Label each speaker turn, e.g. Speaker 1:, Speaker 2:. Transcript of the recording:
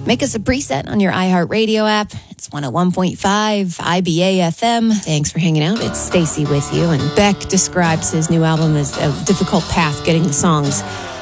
Speaker 1: Make us a preset on your iHeartRadio app. It's 101.5 IBA FM. Thanks for hanging out. It's Stacy with you. And Beck describes his new album as a difficult path getting the songs